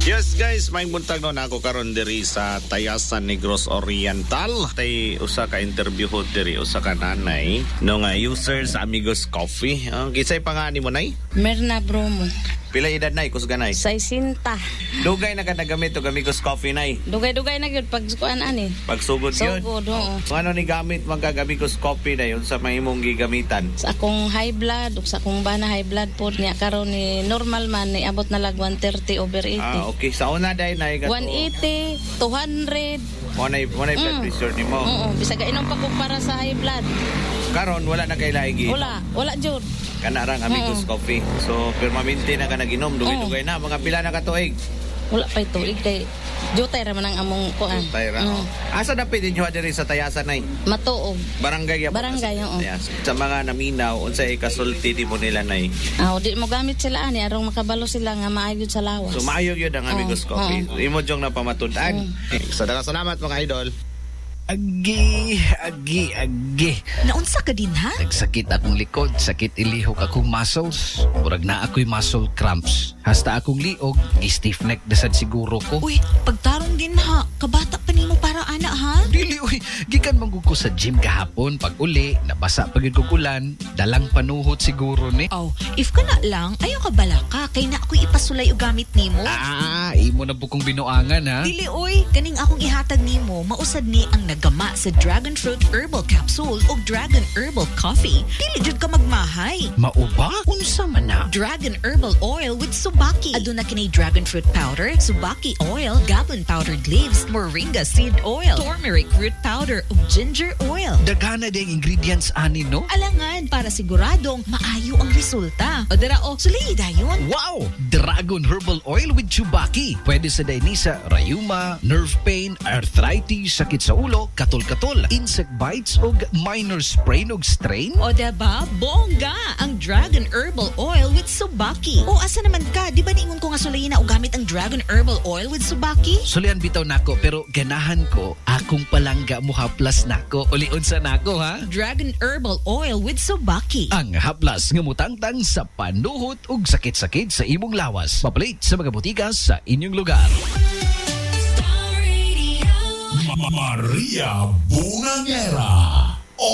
Yes guys, may buntag no na ako karon diri sa Tayasan Negros Oriental. Tay usa ka interview ho diri usa ka nanay no nga users Amigos Coffee. Kisay pangani mo nay? Merna Bromo. Pila edad nay kusganay? 60. Dugay na ka nagamit og Amigos Coffee nay. Dugay na gyud pag kuan ani. Pagsugod gyud. Sugod oo. Ano ni gamit magka Amigos Coffee na yun sa mahimong gigamitan? Sa akong high blood ug sa akong bana high blood pod niya karon ni normal man ni abot na lag 130 over 80. Okay, sa una day nay gato. 180, 200. Mo nay blood pressure nimo. Oo, bisag inom pa ko para sa high blood. Karon wala na kay laigi. Wala jud. Kana rang Amigos Coffee. So permanente na ka naginom, dugay-dugay na mga pila na ka tuig. Wala pa tuig kay jutay ra man ang among kuan. Jutay ra. Asa na pwede nyo diri sa Tayasan nay? Matuog. Barangay ya. Barangay oo. Sa mga naminaw unsay kasulti di mo nila nay? Di mo gamit sila ani arong makabalo sila nga maayo sa lawas. So maayo gyud ang Amigos Coffee. Imo jong napamatud-an. So salamat mga idol. Agi. Naunsa ka din ha? Nagsakit akong likod, sakit ilihok akong muscles. Murag na ako'y muscle cramps. Hasta akong liog, stiff neck dasad siguro ko. Uy, pagtarong din ha. Kabata pa nimo para ana ha? Dili, uy. Gikan manggug ko sa gym kahapon. Pag uli, nabasa pagid ko kulan. Dalang panuhot siguro ni. Oh, if ka na lang, ayaw ka bala ka. Kay na ako'y ipasulay o gamit nimo. Imo na bukong binuangan ha. Dili, uy. Kaning akong ihatag nimo, mausad ni ang nagama sa Dragon Fruit Herbal Capsule o Dragon Herbal Coffee. Dili jud ka magmahay. Mauba? Unsa man na? Dragon Herbal Oil with Subaki. Aduna kinay Dragon Fruit Powder, Subaki Oil, Goblin Powdered Leaves, Moringa Seed Oil, Turmeric Root Powder ug Ginger Oil. Daghana ding ingredients ani no? Alangan para siguradong maayo ang resulta. O dira sulay dayon. Wow! Dragon Herbal Oil with Chubaki. Pwede sa dainisa, rayuma, nerve pain, arthritis, sakit sa ulo, katol-katol, insect bites o minor sprain o strain. O diba? Bongga! Ang Dragon Herbal Oil with Subaki. O asa naman ka? Di ba niingon ko nga sulayin na o gamit ang Dragon Herbal Oil with Subaki? Sulian bitaw nako pero ganahan ko akong palangga mo haplas nako. Uliun sa nako ha? Dragon Herbal Oil with Subaki. Ang haplas nga mutangtang sa panuhot ug sakit-sakit sa imong lawas. Papalit sa mga butika sa inyong lugar. Maria Bungangera.